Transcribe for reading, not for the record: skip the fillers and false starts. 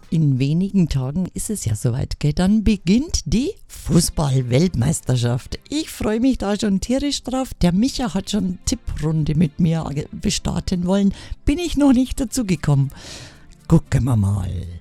In wenigen Tagen ist es ja soweit, gell? Dann beginnt die Fußball-Weltmeisterschaft. Ich freue mich da schon tierisch drauf. Der Micha hat schon Tipprunde mit mir bestarten wollen. Bin ich noch nicht dazu gekommen. Gucken wir mal.